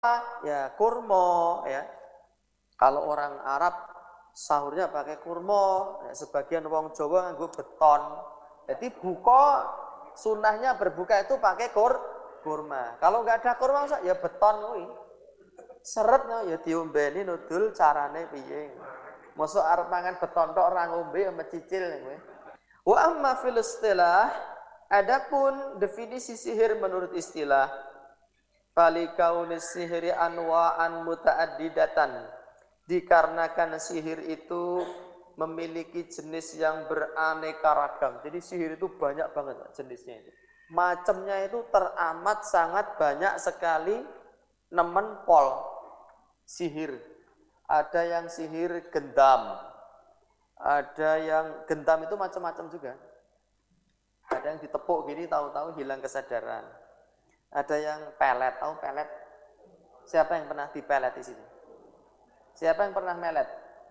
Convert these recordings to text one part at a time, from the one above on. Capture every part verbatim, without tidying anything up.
Ya kurma ya. Kalau orang Arab sahurnya pakai kurma, ya, sebagian wong Jawa nganggo beton. Jadi buka sunahnya berbuka itu pakai kur kurma. Kalau nggak ada kurma ya beton kuwi. Seret no, ya diombeni nudul carane piye. Mosok arep mangan beton tok ora ngombe ya mecicil kowe. Wa amma fil istilah, adapun definisi sihir menurut istilah, falikaunis sihri anwa'an muta'addidatan, dikarenakan sihir itu memiliki jenis yang beraneka ragam. Jadi sihir itu banyak banget jenisnya itu. Macamnya itu teramat sangat banyak sekali, nemen pol sihir. Ada yang sihir gendam. Ada yang gendam itu macam-macam juga. Ada yang ditepuk gini tahu-tahu hilang kesadaran. Ada yang pelet, tahu pelet? Siapa yang pernah dipelet di sini? Siapa yang pernah melet?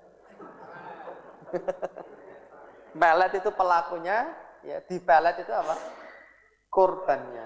Melet itu pelakunya, ya dipelet itu apa? Korbannya.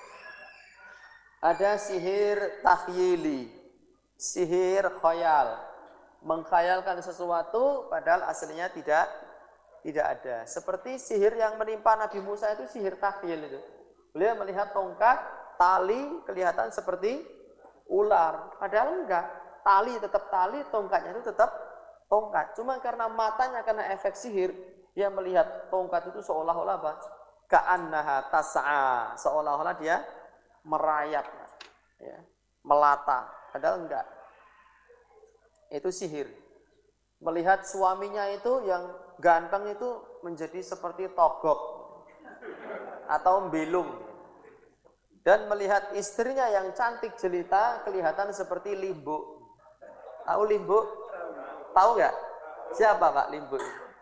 Ada sihir takhyili, sihir khayal, mengkhayalkan sesuatu padahal aslinya tidak tidak ada. Seperti sihir yang menimpa Nabi Musa itu sihir takhyil itu. Beliau melihat tongkat, tali kelihatan seperti ular, padahal enggak. Tali tetap tali, tongkatnya itu tetap tongkat. Cuma karena matanya karena efek sihir, dia melihat tongkat itu seolah-olah apa? Ka'annaha tas'a, seolah-olah dia merayap, ya, melata, padahal enggak. Itu sihir. Melihat suaminya itu yang ganteng itu menjadi seperti togok atau belung. Dan melihat istrinya yang cantik jelita kelihatan seperti limbuk. Tahu limbuk? Tahu nggak? Siapa Pak limbuk?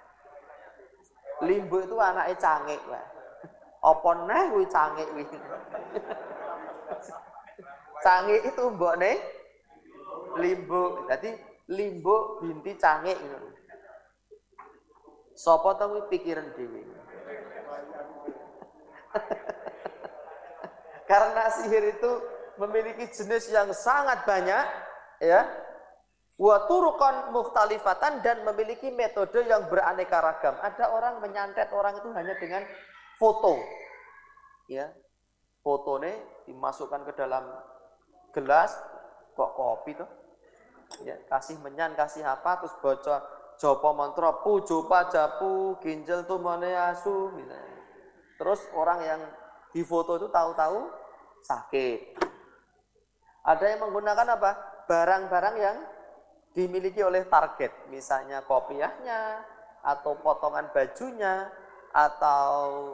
Limbuk itu anaknya cangik, Pak. Apa neh kuwi cangik kuwi? Cangik itu mbokne limbuk. Jadi limbuk binti cangik gitu. Sapa to kuwi pikiran dhewe. Karena sihir itu memiliki jenis yang sangat banyak, ya. Wa turuqan mukhtalifatan, dan memiliki metode yang beraneka ragam. Ada orang menyantet orang itu hanya dengan foto. Ya. Fotonya dimasukkan ke dalam gelas, kok kopi tuh. Ya, kasih menyan, kasih apa, terus baca japa mantra pujo pajapu ginjal tumane asu misalnya. Terus orang yang di foto itu tahu-tahu sakit. Ada yang menggunakan apa? Barang-barang yang dimiliki oleh target, misalnya kopiahnya, atau potongan bajunya, atau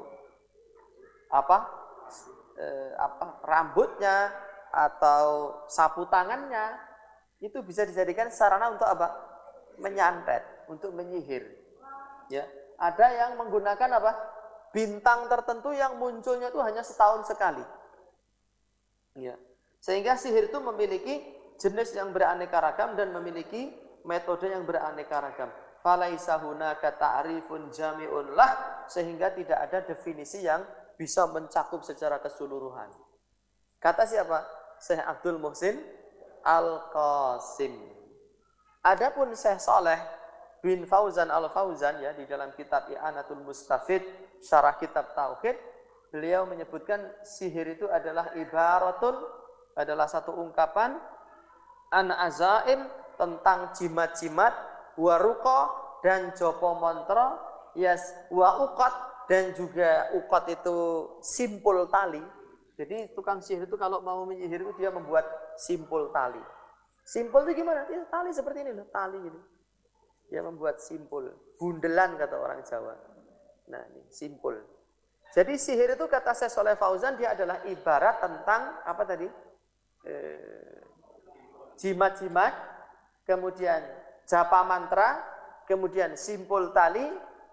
apa, eh, apa rambutnya, atau sapu tangannya, itu bisa dijadikan sarana untuk apa? Menyantet, untuk menyihir. Ya, ada yang menggunakan apa? Bintang tertentu yang munculnya itu hanya setahun sekali. Ya, sehingga sihir itu memiliki jenis yang beraneka ragam dan memiliki metode yang beraneka ragam. Falaisa hunaka ta'rifun jami'un lah, sehingga tidak ada definisi yang bisa mencakup secara keseluruhan. Kata siapa? Syekh Abdul Muhsin Al-Qasim. Adapun Syekh Saleh bin Fauzan Al-Fauzan, ya, di dalam kitab I'anatul Mustafid syarah kitab Tauhid, beliau menyebutkan sihir itu adalah ibaratun, adalah satu ungkapan, an azaim, tentang jimat-jimat, waruqa, dan jopo mantra, yas wa uqat, dan juga uqat itu simpul tali. Jadi tukang sihir itu kalau mau menyihir itu dia membuat simpul tali. Simpul itu gimana? Ya, tali seperti ini loh, tali ini. Dia membuat simpul, bundelan kata orang Jawa. Nah, ini simpul. Jadi sihir itu kata Syekh Saleh Fauzan, dia adalah ibarat tentang apa tadi? Eh, jimat-jimat, kemudian japa mantra, kemudian simpul tali,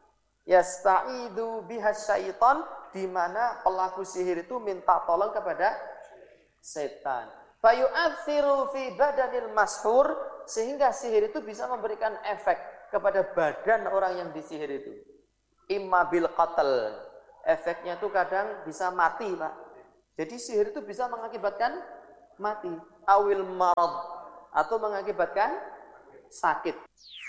yasta'idu bihas syaitan, di mana pelaku sihir itu minta tolong kepada setan. Fayu'athiru fi badanil mashur, sehingga sihir itu bisa memberikan efek kepada badan orang yang disihir itu. Imma bil qatl, efeknya itu kadang bisa mati, Pak. Jadi sihir itu bisa mengakibatkan mati, awil marad, atau mengakibatkan sakit.